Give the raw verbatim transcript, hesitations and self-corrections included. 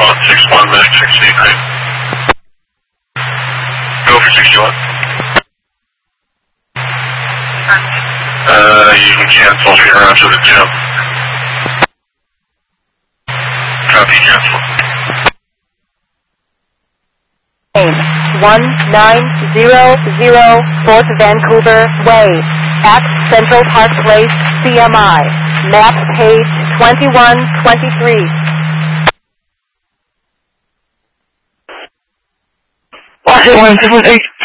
on six one, Medic sixty-nine. Go for sixty-one. Uh, you can cancel if you're out to the gym. Copy, cancel. one nine zero zero Fort Vancouver Way at Central Park Place, C M I. Map page twenty-one twenty-three. one seven eight